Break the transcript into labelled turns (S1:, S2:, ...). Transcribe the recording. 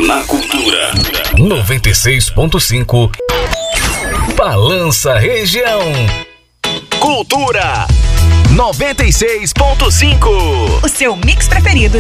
S1: Na Cultura 96.5 Balança Região.
S2: Cultura 96.5.
S3: O seu mix preferido